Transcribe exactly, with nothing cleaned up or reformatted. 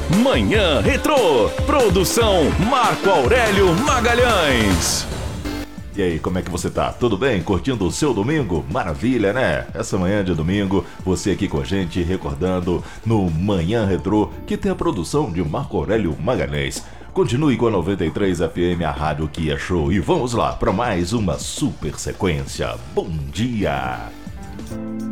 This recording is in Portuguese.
Manhã Retrô. Produção Marco Aurélio Magalhães. E aí, como é que você tá? Tudo bem? Curtindo o seu domingo? Maravilha, né? Essa manhã de domingo, você aqui com a gente, recordando no Manhã Retrô, que tem a produção de Marco Aurélio Magalhães. Continue com a noventa e três F M, a rádio que é show. E vamos lá para mais uma super sequência. Bom dia!